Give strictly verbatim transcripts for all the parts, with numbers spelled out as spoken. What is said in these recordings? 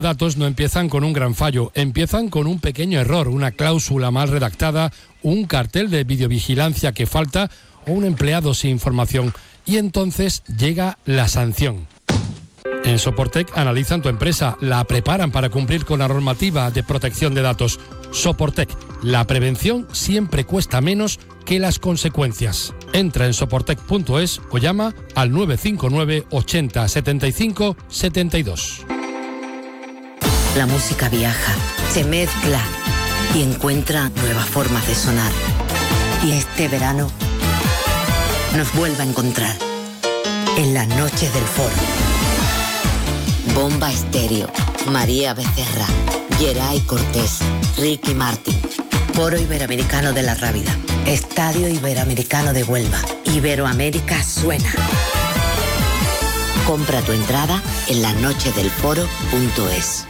Datos no empiezan con un gran fallo, empiezan con un pequeño error, una cláusula mal redactada, un cartel de videovigilancia que falta o un empleado sin información. Y entonces llega la sanción. En Soportec analizan tu empresa, la preparan para cumplir con la normativa de protección de datos. Soportec, la prevención siempre cuesta menos que las consecuencias. Entra en soportec punto es o llama al nueve cinco nueve ochenta setenta y cinco setenta y dos. La música viaja, se mezcla y encuentra nuevas formas de sonar. Y este verano nos vuelve a encontrar en las noches del Foro. Bomba Estéreo, María Becerra, Geray Cortés, Ricky Martin. Foro Iberoamericano de la Rábida, Estadio Iberoamericano de Huelva. Iberoamérica suena. Compra tu entrada en las noches del foro punto es.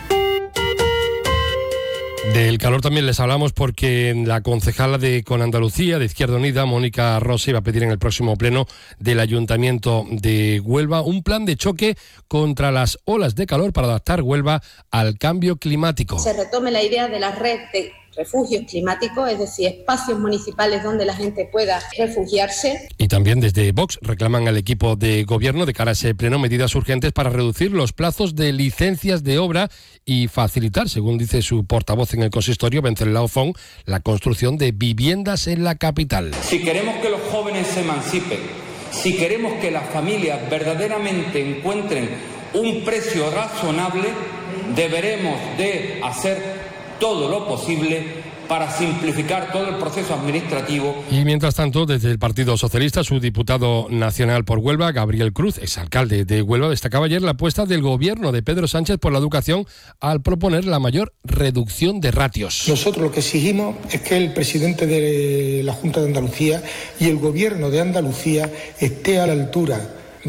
Del calor también les hablamos porque la concejala de Con Andalucía, de Izquierda Unida, Mónica Rossi, va a pedir en el próximo pleno del Ayuntamiento de Huelva un plan de choque contra las olas de calor para adaptar Huelva al cambio climático. Se retome la idea de la red de refugios climáticos, es decir, espacios municipales donde la gente pueda refugiarse. Y también desde Vox reclaman al equipo de gobierno de cara a ese pleno medidas urgentes para reducir los plazos de licencias de obra y facilitar, según dice su portavoz en el consistorio, Venceslao Font, la construcción de viviendas en la capital. Si queremos que los jóvenes se emancipen, si queremos que las familias verdaderamente encuentren un precio razonable, deberemos de hacer todo lo posible para simplificar todo el proceso administrativo. Y mientras tanto, desde el Partido Socialista, su diputado nacional por Huelva, Gabriel Cruz, exalcalde de Huelva, destacaba ayer la apuesta del gobierno de Pedro Sánchez por la educación al proponer la mayor reducción de ratios. Nosotros lo que exigimos es que el presidente de la Junta de Andalucía y el gobierno de Andalucía esté a la altura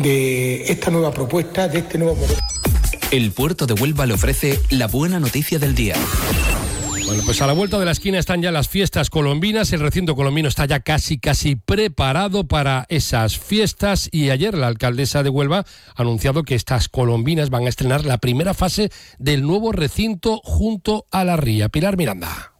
de esta nueva propuesta, de este nuevo modelo. El puerto de Huelva le ofrece la buena noticia del día. Bueno, pues a la vuelta de la esquina están ya las fiestas colombinas. El recinto colombino está ya casi, casi preparado para esas fiestas. Y ayer la alcaldesa de Huelva ha anunciado que estas colombinas van a estrenar la primera fase del nuevo recinto junto a la ría. Pilar Miranda.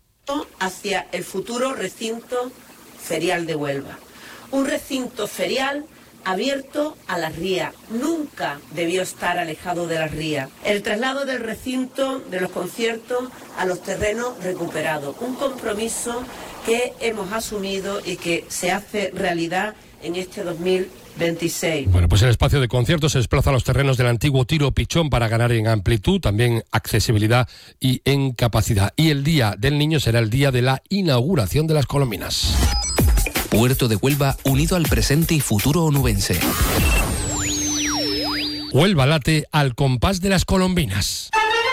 Hacia el futuro recinto ferial de Huelva. Un recinto ferial abierto a la ría, nunca debió estar alejado de la ría. El traslado del recinto de los conciertos a los terrenos recuperados, un compromiso que hemos asumido y que se hace realidad en este dos mil veintiséis. Bueno, pues el espacio de conciertos se desplaza a los terrenos del antiguo Tiro Pichón para ganar en amplitud, también accesibilidad y en capacidad. Y el Día del Niño será el día de la inauguración de las colombinas. Puerto de Huelva unido al presente y futuro onubense. Huelva late al compás de las colombinas.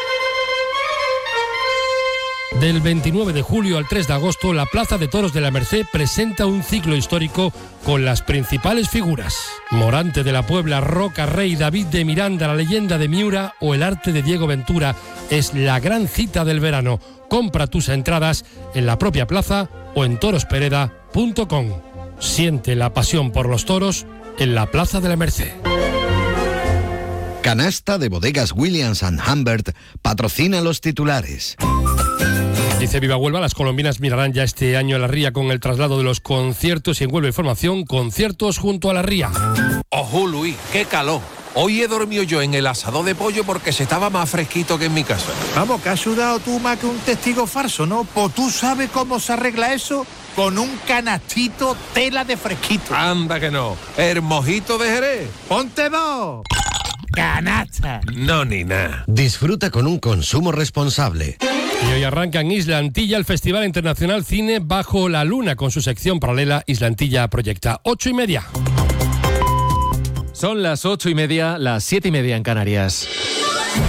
Del veintinueve de julio al tres de agosto, la Plaza de Toros de la Merced presenta un ciclo histórico con las principales figuras. Morante de la Puebla, Roca Rey, David de Miranda, la leyenda de Miura o el arte de Diego Ventura es la gran cita del verano. Compra tus entradas en la propia plaza o en torospereda punto com. Siente la pasión por los toros en la Plaza de la Merced. Canasta de Bodegas Williams and Humbert patrocina los titulares. Dice Viva Huelva, las colombinas mirarán ya este año a la ría con el traslado de los conciertos y en Huelva Información, conciertos junto a la ría. Ojo, Luis, qué calor. Hoy he dormido yo en el asador de pollo porque se estaba más fresquito que en mi casa. Vamos, que has sudado tú más que un testigo falso, ¿no? Pues tú sabes cómo se arregla eso con un canastito tela de fresquito. Anda que no. El mojito de Jerez. ¡Ponte dos! ¡Canasta! No, ni nada. Disfruta con un consumo responsable. Y hoy arranca en Isla Antilla el Festival Internacional Cine Bajo la Luna con su sección paralela Isla Antilla Proyecta. Ocho y media. Son las ocho y media, las siete y media en Canarias.